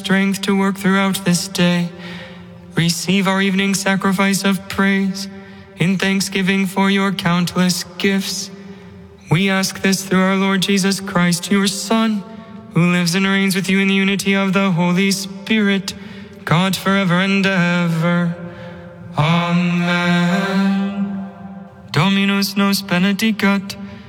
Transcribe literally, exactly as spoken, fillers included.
strength to work throughout this day. Receive our evening sacrifice of praise in thanksgiving for your countless gifts. We ask this through our Lord Jesus Christ, your Son, who lives and reigns with you in the unity of the Holy Spirit, God forever and ever. Amen. Dominus nos benedicat,